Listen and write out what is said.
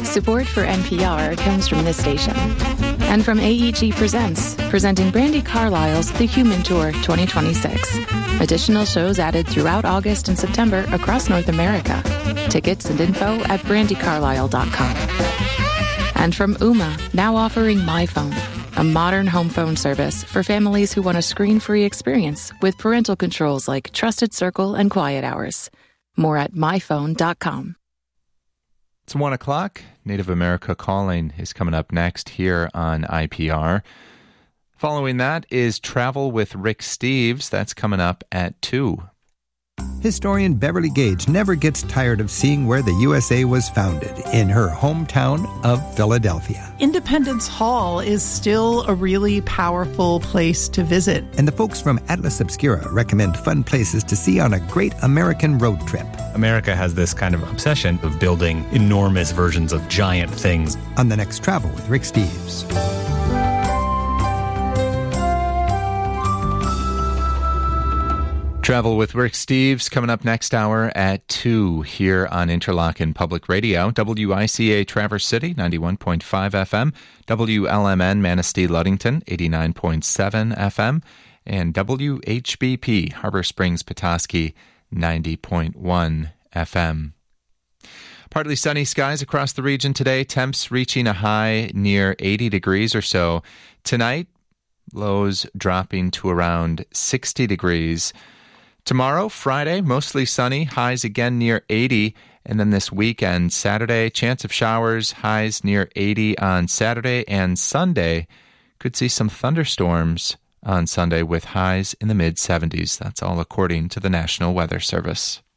Support for NPR comes from this station. And from AEG Presents, presenting Brandi Carlile's The Human Tour 2026. Additional shows added throughout August and September across North America. Tickets and info at brandicarlile.com. And from Ooma, now offering MyPhone, a modern home phone service for families who want a screen-free experience with parental controls like Trusted Circle and Quiet Hours. More at myphone.com. It's 1 o'clock. Native America Calling is coming up next here on IPR. Following that is Travel with Rick Steves. That's coming up at 2. Historian Beverly Gage never gets tired of seeing where the USA was founded, in her hometown of Philadelphia. Independence Hall is still a really powerful place to visit. And the folks from Atlas Obscura recommend fun places to see on a great American road trip. America has this kind of obsession of building enormous versions of giant things. On the next Travel with Rick Steves. Travel with Rick Steves coming up next hour at 2 here on Interlochen Public Radio. WICA Traverse City, 91.5 FM. WLMN Manistee Ludington, 89.7 FM. And WHBP Harbor Springs Petoskey, 90.1 FM. Partly sunny skies across the region today. Temps reaching a high near 80 degrees or so. Tonight, lows dropping to around 60 degrees. Tomorrow, Friday, mostly sunny, highs again near 80. And then this weekend, Saturday, chance of showers, highs near 80 on Saturday. And Sunday, could see some thunderstorms on Sunday with highs in the mid-70s. That's all according to the National Weather Service.